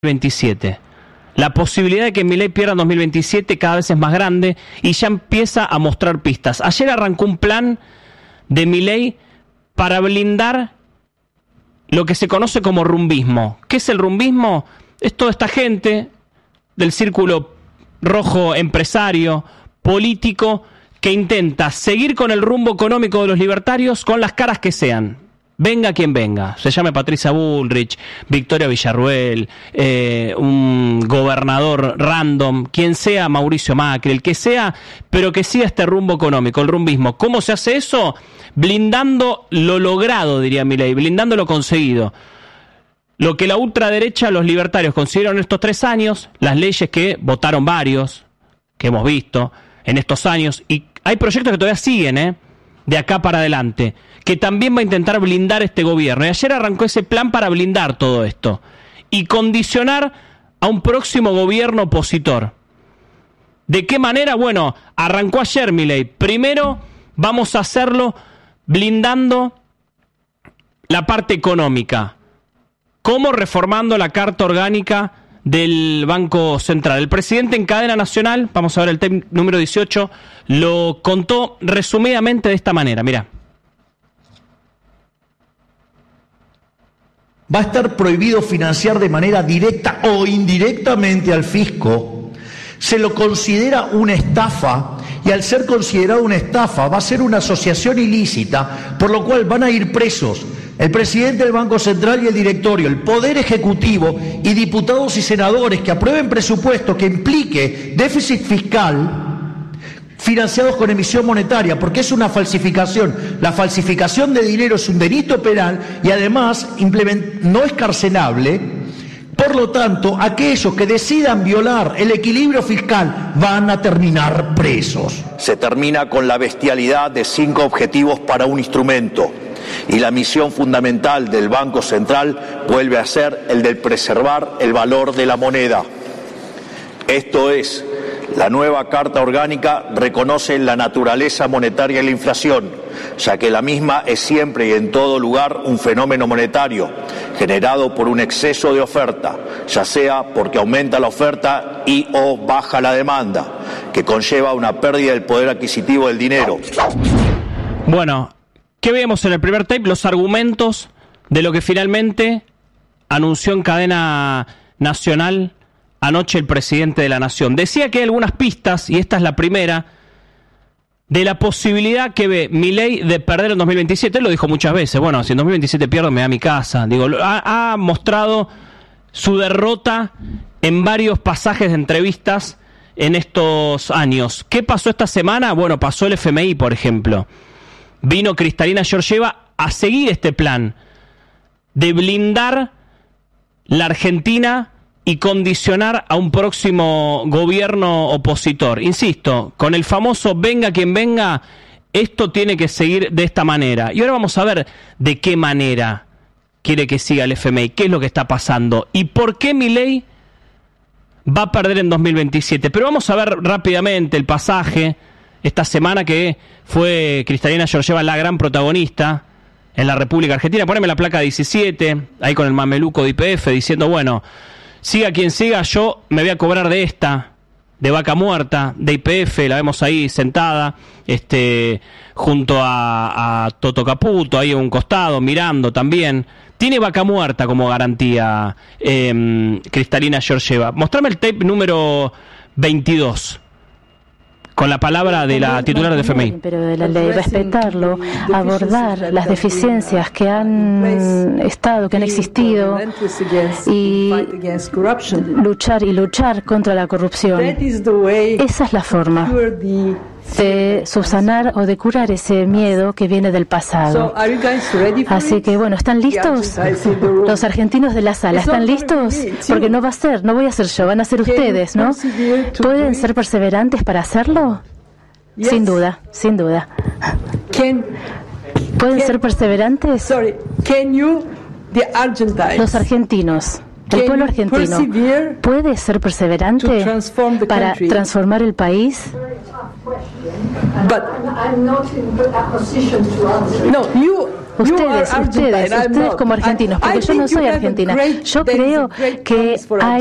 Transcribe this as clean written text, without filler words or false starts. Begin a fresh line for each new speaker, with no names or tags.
2027. La posibilidad de que Milei pierda en 2027 cada vez es más grande y ya empieza a mostrar pistas. Ayer arrancó un plan de Milei para blindar lo que se conoce como rumbismo. ¿Qué es el rumbismo? Es toda esta gente del círculo rojo empresario, político, que intenta seguir con el rumbo económico de los libertarios con las caras que sean. Venga quien venga, se llame Patricia Bullrich, Victoria Villarruel, un gobernador random, quien sea, Mauricio Macri, el que sea, pero que siga este rumbo económico, el rumbismo. ¿Cómo se hace eso? Blindando lo logrado, diría Milei, blindando lo conseguido. Lo que la ultraderecha, los libertarios consiguieron en estos 3 años, las leyes que votaron varios, que hemos visto en estos años, y hay proyectos que todavía siguen, de acá para adelante, que también va a intentar blindar este gobierno. Y ayer arrancó ese plan para blindar todo esto y condicionar a un próximo gobierno opositor. ¿De qué manera? Bueno, arrancó ayer Milei. Primero vamos a hacerlo blindando la parte económica. ¿Cómo? Reformando la Carta Orgánica del Banco Central. El presidente en cadena nacional, vamos a ver el tema número 18, lo contó resumidamente de esta manera. Mirá.
Va a estar prohibido financiar de manera directa o indirectamente al fisco. Se lo considera una estafa y al ser considerado una estafa va a ser una asociación ilícita, por lo cual van a ir presos el presidente del Banco Central y el directorio, el Poder Ejecutivo y diputados y senadores que aprueben presupuesto que implique déficit fiscal financiados con emisión monetaria, porque es una falsificación. La falsificación de dinero es un delito penal y además no es carcelable. Por lo tanto, aquellos que decidan violar el equilibrio fiscal van a terminar presos.
Se termina con la bestialidad de 5 objetivos para un instrumento. Y la misión fundamental del Banco Central vuelve a ser el de preservar el valor de la moneda. Esto es, la nueva Carta Orgánica reconoce la naturaleza monetaria de la inflación, ya que la misma es siempre y en todo lugar un fenómeno monetario, generado por un exceso de oferta, ya sea porque aumenta la oferta y o baja la demanda, que conlleva una pérdida del poder adquisitivo del dinero.
Bueno, ¿qué vemos en el primer tape? Los argumentos de lo que finalmente anunció en cadena nacional anoche el presidente de la Nación. Decía que hay algunas pistas, y esta es la primera, de la posibilidad que ve Milei de perder en 2027. Él lo dijo muchas veces. Bueno, si en 2027 pierdo, me voy a mi casa. Digo, ha mostrado su derrota en varios pasajes de entrevistas en estos años. ¿Qué pasó esta semana? Bueno, pasó el FMI, por ejemplo. Vino Kristalina Georgieva a seguir este plan de blindar la Argentina y condicionar a un próximo gobierno opositor. Insisto, con el famoso venga quien venga, esto tiene que seguir de esta manera. Y ahora vamos a ver de qué manera quiere que siga el FMI, qué es lo que está pasando y por qué Milei va a perder en 2027. Pero vamos a ver rápidamente el pasaje esta semana que fue Kristalina Georgieva la gran protagonista en la República Argentina. Poneme la placa 17, ahí con el mameluco de YPF, diciendo, bueno, siga quien siga, yo me voy a cobrar de esta, de Vaca Muerta, de YPF, la vemos ahí sentada, junto a Toto Caputo, ahí a un costado, mirando también. Tiene Vaca Muerta como garantía Kristalina Georgieva. Mostrame el tape número 22. Con la palabra de la titular del FMI.
Pero de la ley, respetarlo, abordar las deficiencias que han estado, que han existido y luchar contra la corrupción. Esa es la forma de subsanar o de curar ese miedo que viene del pasado. Así que bueno, ¿están listos? Los argentinos de la sala, ¿están listos? Porque no voy a ser yo, van a ser ustedes, ¿no? ¿Pueden ser perseverantes para hacerlo? Sin duda, sin duda. ¿Pueden ser perseverantes? Los argentinos. El pueblo argentino puede ser perseverante para transformar el país. Ustedes como argentinos, porque yo no soy argentina. Yo creo que hay